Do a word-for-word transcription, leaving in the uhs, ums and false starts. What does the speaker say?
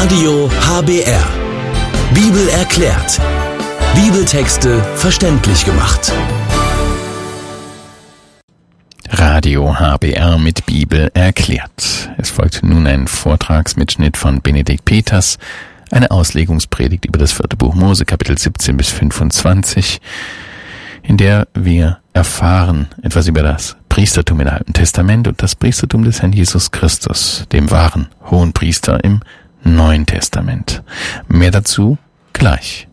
Radio H B R. Bibel erklärt. Bibeltexte verständlich gemacht. Radio H B R mit Bibel erklärt. Es folgt nun ein Vortragsmitschnitt von Benedikt Peters, eine Auslegungspredigt über das vierte Buch Mose, Kapitel siebzehn bis fünfundzwanzig, in der wir erfahren etwas über das Priestertum im Alten Testament und das Priestertum des Herrn Jesus Christus, dem wahren Hohenpriester im Neuen Testament. Mehr dazu gleich.